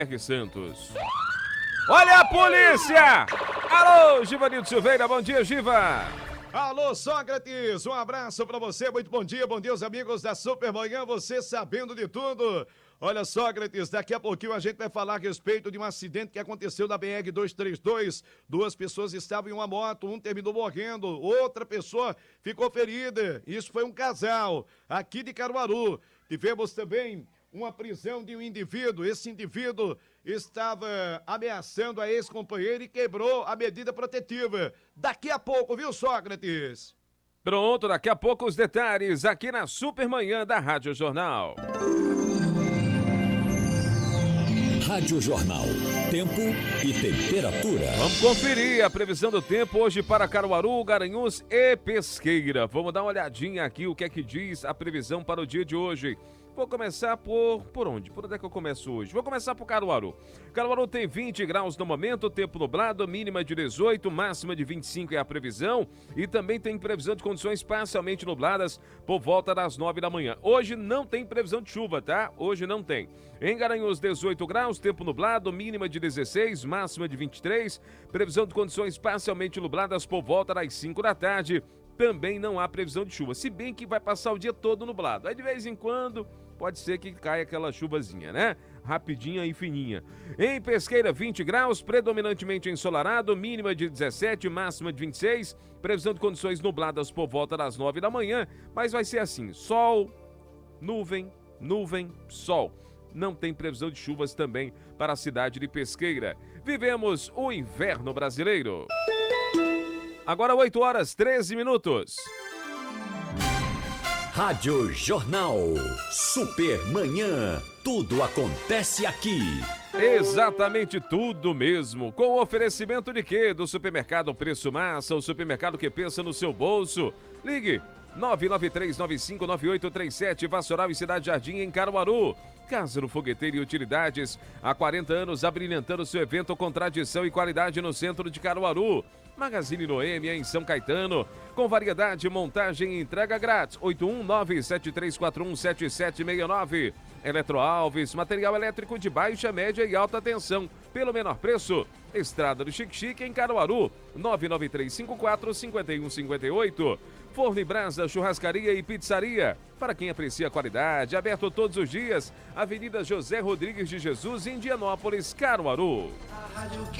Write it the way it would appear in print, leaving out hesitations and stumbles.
R. Santos. Olha a polícia! Alô, Givanildo Silveira, bom dia, Giva! Alô, Sócrates, um abraço pra você, muito bom dia, os amigos da Supermanhã, você sabendo de tudo. Olha, Sócrates, daqui a pouquinho a gente vai falar a respeito de um acidente que aconteceu na BR-232. Duas pessoas estavam em uma moto, um terminou morrendo, outra pessoa ficou ferida. Isso foi um casal aqui de Caruaru. Tivemos também uma prisão de um indivíduo. Esse indivíduo estava ameaçando a ex-companheira e quebrou a medida protetiva. Daqui a pouco, viu, Sócrates? Pronto, daqui a pouco os detalhes aqui na Supermanhã da Rádio Jornal. Rádio Jornal. Tempo e temperatura. Vamos conferir a previsão do tempo hoje para Caruaru, Garanhuns e Pesqueira. Vamos dar uma olhadinha aqui o que é que diz a previsão para o dia de hoje. Vou começar por onde? Por onde é que eu começo hoje? Vou começar por Caruaru. Caruaru tem 20 graus no momento, tempo nublado, mínima de 18, máxima de 25 é a previsão. E também tem previsão de condições parcialmente nubladas por volta das 9 da manhã. Hoje não tem previsão de chuva, tá? Hoje não tem. Em Garanhuns, 18 graus, tempo nublado, mínima de 16, máxima de 23. Previsão de condições parcialmente nubladas por volta das 5 da tarde. Também não há previsão de chuva, se bem que vai passar o dia todo nublado. Aí de vez em quando pode ser que caia aquela chuvazinha, né? Rapidinha e fininha. Em Pesqueira, 20 graus, predominantemente ensolarado, mínima de 17, máxima de 26. Previsão de condições nubladas por volta das 9 da manhã, mas vai ser assim, sol, nuvem, nuvem, sol. Não tem previsão de chuvas também para a cidade de Pesqueira. Vivemos o inverno brasileiro. Agora 8 horas 13 minutos. Rádio Jornal. Supermanhã. Tudo acontece aqui. Exatamente tudo mesmo. Com o oferecimento de quê? Do Supermercado Preço Massa, o supermercado que pensa no seu bolso. Ligue 993959837, Vassoural e Cidade Jardim, em Caruaru. Casa do Fogueteiro e Utilidades, há 40 anos abrilhantando seu evento com tradição e qualidade no centro de Caruaru. Magazine Noêmia, em São Caetano, com variedade, montagem e entrega grátis. 819-7341-7769. Eletroalves, material elétrico de baixa, média e alta tensão, pelo menor preço. Estrada do Xique-Xique, em Caruaru, 99354-5158. Forno e Brasa, churrascaria e pizzaria. Para quem aprecia a qualidade, aberto todos os dias. Avenida José Rodrigues de Jesus, em Indianópolis, Caruaru. A rádio que